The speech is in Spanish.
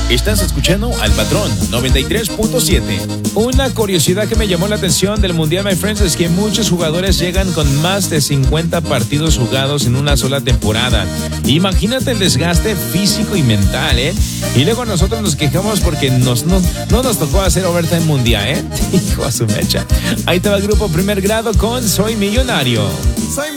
Estás escuchando al Patrón 93.7. Una curiosidad que me llamó la atención del Mundial, my friends, es que muchos jugadores llegan con más de 50 partidos jugados en una sola temporada. Imagínate el desgaste físico y mental, ¿eh? Y luego nosotros nos quejamos porque no nos tocó hacer overtime mundial, ¿eh? Hijo a su mecha. Ahí te va el grupo Primer Grado con Soy Millonario.